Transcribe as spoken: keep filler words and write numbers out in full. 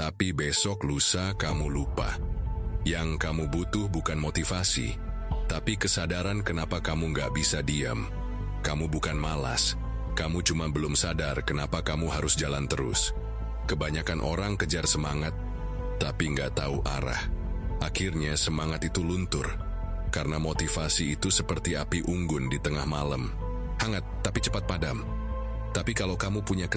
Tapi besok lusa kamu lupa. Yang kamu butuh bukan motivasi, tapi kesadaran kenapa kamu nggak bisa diam. Kamu bukan malas, kamu cuma belum sadar kenapa kamu harus jalan terus. Kebanyakan orang kejar semangat, tapi nggak tahu arah. Akhirnya semangat itu luntur, karena motivasi itu seperti api unggun di tengah malam. Hangat, tapi cepat padam. Tapi kalau kamu punya